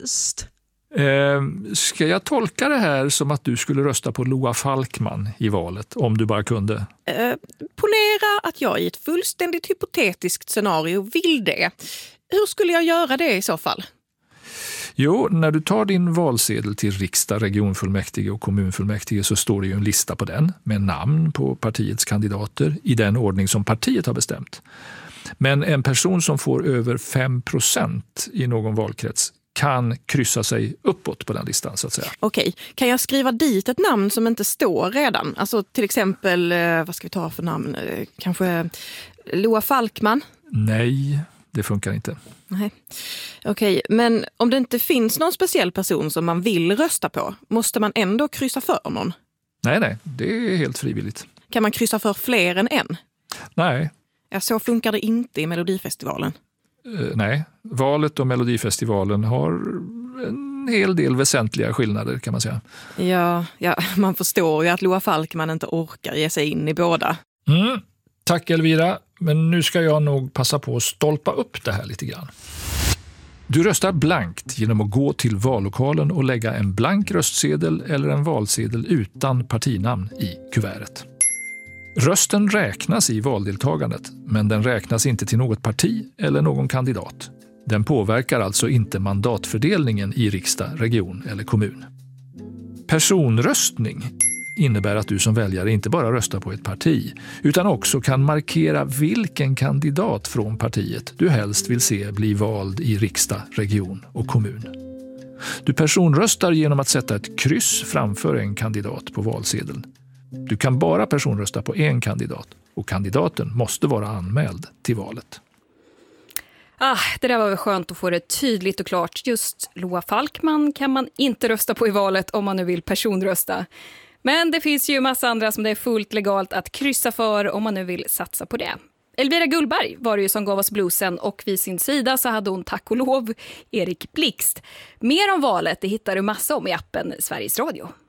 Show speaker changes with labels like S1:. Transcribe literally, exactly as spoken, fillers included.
S1: helst.
S2: Eh, ska jag tolka det här som att du skulle rösta på Loa Falkman i valet, om du bara kunde?
S1: Eh, ponera att jag i ett fullständigt hypotetiskt scenario vill det. Hur skulle jag göra det i så fall?
S2: Jo, när du tar din valsedel till riksdag, regionfullmäktige och kommunfullmäktige så står det ju en lista på den med namn på partiets kandidater i den ordning som partiet har bestämt. Men en person som får över fem procent i någon valkrets kan kryssa sig uppåt på den listan så att säga.
S1: Okej, kan jag skriva dit ett namn som inte står redan? Alltså till exempel, vad ska vi ta för namn? Kanske Loa Falkman?
S2: Nej, det funkar inte.
S1: Nej. Okej, men om det inte finns någon speciell person som man vill rösta på, måste man ändå kryssa för någon?
S2: Nej, nej, det är helt frivilligt.
S1: Kan man kryssa för fler än en?
S2: Nej.
S1: Ja, så funkar det inte i Melodifestivalen.
S2: Uh, nej, valet och Melodifestivalen har en hel del väsentliga skillnader kan man säga.
S1: Ja, ja man förstår ju att Loa Falkman inte orkar ge sig in i båda.
S2: Mm. Tack Elvira, men nu ska jag nog passa på att stolpa upp det här lite grann. Du röstar blankt genom att gå till vallokalen och lägga en blank röstsedel eller en valsedel utan partinamn i kuvertet. Rösten räknas i valdeltagandet, men den räknas inte till något parti eller någon kandidat. Den påverkar alltså inte mandatfördelningen i riksdag, region eller kommun. Personröstning innebär att du som väljare inte bara röstar på ett parti utan också kan markera vilken kandidat från partiet du helst vill se bli vald i riksdag, region och kommun. Du personröstar genom att sätta ett kryss framför en kandidat på valsedeln. Du kan bara personrösta på en kandidat och kandidaten måste vara anmäld till valet.
S3: Ah, det där var väl skönt att få det tydligt och klart. Just Loa Falkman kan man inte rösta på i valet om man nu vill personrösta. Men det finns ju massa andra som det är fullt legalt att kryssa för om man nu vill satsa på det. Elvira Gullberg var det ju som gav oss bluesen och vid sin sida så hade hon tack och lov Erik Blixt. Mer om valet det hittar du massa om i appen Sveriges Radio.